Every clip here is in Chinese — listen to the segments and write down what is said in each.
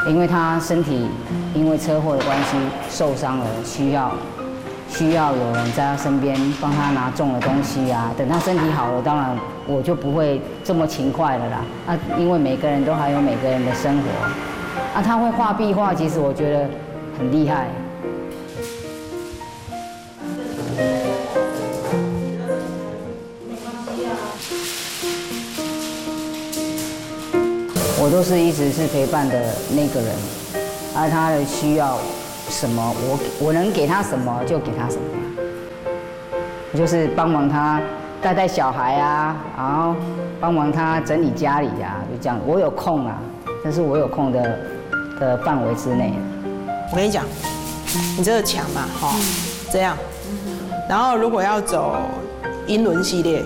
因为他身体因为车祸的关系受伤了，需要有人在他身边帮他拿重的东西啊。等他身体好了，当然我就不会这么勤快了啦。啊，因为每个人都还有每个人的生活。啊，他会画壁画，其实我觉得很厉害。我都是一直是陪伴的那个人，而他的需要什么，我能给他什么就给他什么。我就是帮忙他带小孩啊，然后帮忙他整理家里啊，就这样。我有空啊，但是我有空的范围之内。 我跟你讲，你这个墙嘛，哈，这样，然后如果要走英伦系列，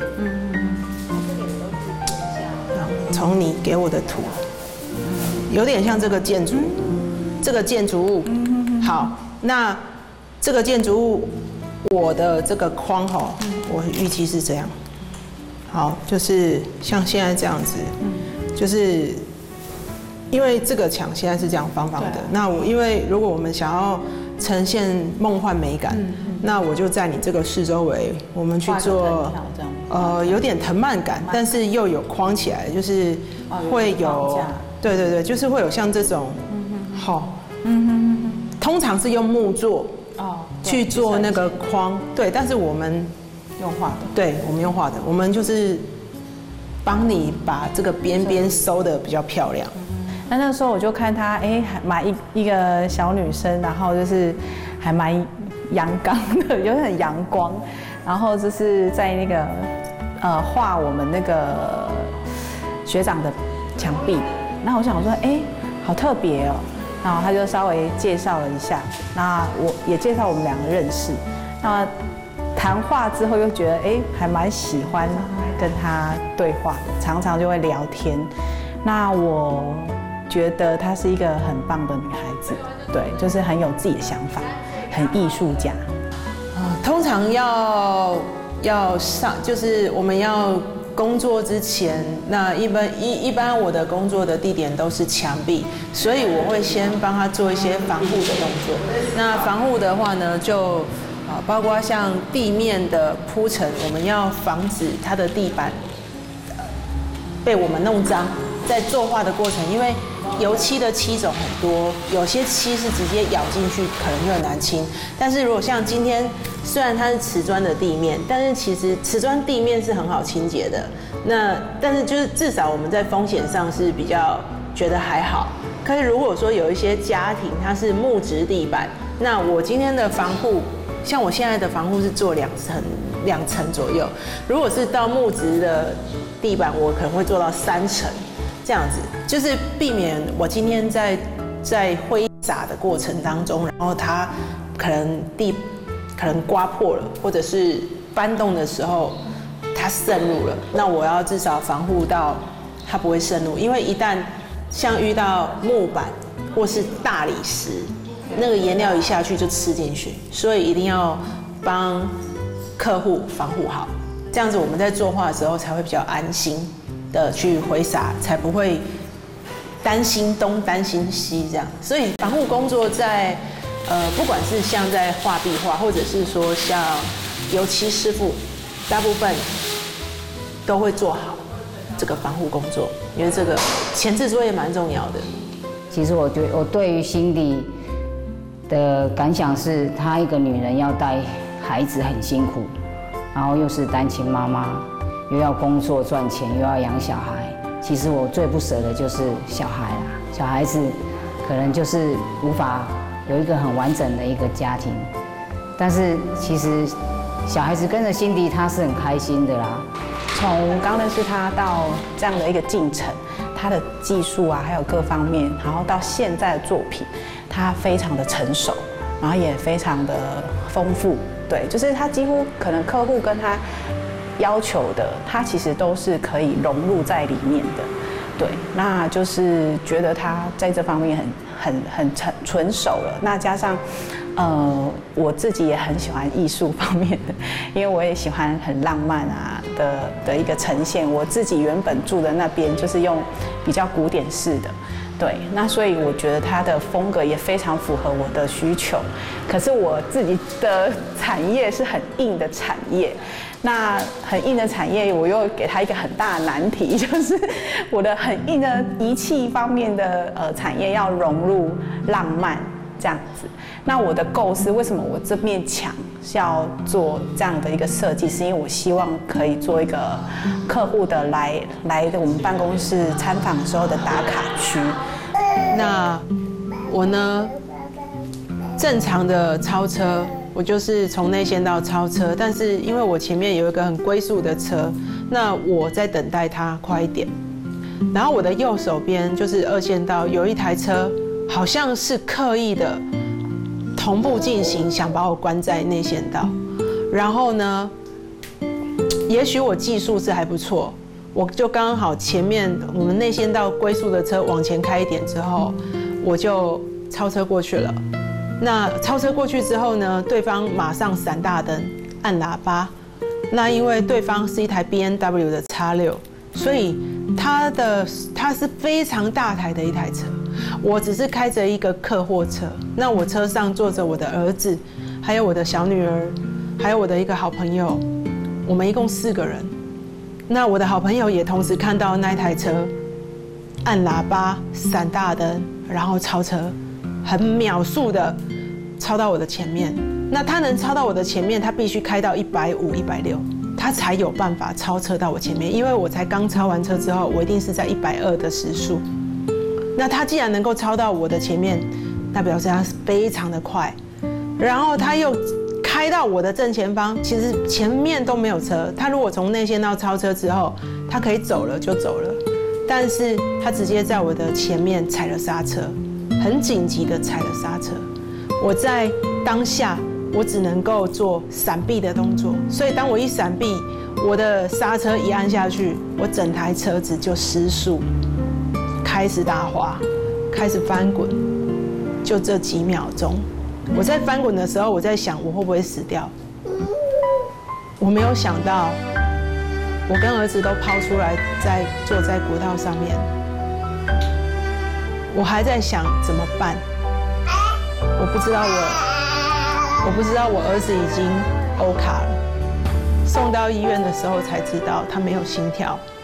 从你给我的图。有点像这个建筑，这个建筑物，好，那这个建筑物，我的这个框哈，我预计是这样，好，就是像现在这样子，就是因为这个墙现在是这样方方的，那因为如果我们想要呈现梦幻美感，那我就在你这个四周围，我们去做，有点藤蔓感，但是又有框起来，就是会有。对对对，就是会有像这种，好，通常是用木做去做那个框，对，但是我们用画的， 对，我们用画的，我们就是帮你把这个边边收的比较漂亮。 那时候我就看她，还蛮一个小女生，然后就是还蛮阳刚的，有点阳光，然后就是在那个画我们那个学长的墙壁。那我想说，好特别哦。然后他就稍微介绍了一下，那我也介绍我们两个认识。那谈话之后又觉得，还蛮喜欢跟他对话，常常就会聊天。那我觉得她是一个很棒的女孩子，对，就是很有自己的想法，很艺术家。 通常要上，就是我们要。工作之前，那一般我的工作的地点都是墙壁，所以我会先帮他做一些防护的动作。那防护的话呢，就包括像地面的铺陈，我们要防止它的地板被我们弄脏。在作画的过程，因为油漆的漆种很多，有些漆是直接咬进去，可能就很难清。但是如果像今天，虽然它是瓷砖的地面，但是其实瓷砖地面是很好清洁的。但是就是至少我们在风险上是比较觉得还好。可是如果说有一些家庭它是木质地板，那我今天的防护，像我现在的防护是做2层左右。如果是到木质的地板，我可能会做到3层。这样子就是避免我今天在挥洒的过程当中，然后它可能刮破了，或者是搬动的时候它渗入了，那我要至少防护到它不会渗入，因为一旦像遇到木板或是大理石，那个颜料一下去就吃进去，所以一定要帮客户防护好，这样子我们在作画的时候才会比较安心的去挥洒，才不会担心东担心西这样。所以防护工作在不管是像在画壁画，或者是说像油漆师傅，大部分都会做好这个防护工作，因为这个前置作业蛮重要的。 其实我觉得我对于Cindy的感想是，她一个女人要带孩子很辛苦，然后又是单亲妈妈。又要工作赚钱，又要养小孩。其实我最不舍的就是小孩啦，小孩子可能就是无法有一个很完整的一个家庭。但是其实小孩子跟着Cindy，他是很开心的啦。 从刚认识他到这样的一个进程，他的技术啊，还有各方面，然后到现在的作品，他非常的成熟，然后也非常的丰富。对，就是他几乎可能客户跟他要求的，他其实都是可以融入在里面的。对，那就是觉得他在这方面很纯熟了。那加上，我自己也很喜欢艺术方面的，因为我也喜欢很浪漫啊， 的一个呈现。我自己原本住的那边就是用比较古典式的。对，那所以我觉得它的风格也非常符合我的需求。可是我自己的产业是很硬的产业，那很硬的产业，我又给它一个很大的难题，就是我的很硬的仪器方面的产业要融入浪漫这样子。那我的构思，为什么我这面墙是要做这样的一个设计？是因为我希望可以做一个客户的来我们办公室参访时候的打卡区。 那我呢，正常的超车，我就是从内线道超车，但是因为我前面有一个很龟速的车，那我在等待它快一点。然后我的右手边就是二线道，有一台车好像是刻意的同步进行，想把我关在内线道。然后呢，也许我技术是还不错，我就刚好前面我们内线道龟速的车往前开一点之后，我就超车过去了。那超车过去之后呢，对方马上闪大灯、按喇叭。那因为对方是一台 BMW 的 X6， 所以它是非常大台的一台车。我只是开着一个客货车，那我车上坐着我的儿子，还有我的小女儿，还有我的一个好朋友，我们一共4个人。那我的好朋友也同时看到那一台车按喇叭、闪大灯，然后超车，很秒速的超到我的前面。那他能超到我的前面，他必须开到150、160，他才有办法超车到我前面。因为我才刚超完车之后，我一定是在120的时速。那他既然能够超到我的前面，那表示他非常的快。然后他又开到我的正前方，其实前面都没有车。他如果从内线道超车之后，他可以走了就走了，但是他直接在我的前面踩了刹车，很紧急的踩了刹车。我在当下，我只能够做闪避的动作，所以当我一闪避，我的刹车一按下去，我整台车子就失速，开始打滑，开始翻滚，就这几秒钟。我在翻滚的时候，我在想我会不会死掉。我没有想到，我跟儿子都抛出来，坐在国道上面。我还在想怎么办。我不知道我儿子已经欧卡了。送到医院的时候才知道他没有心跳。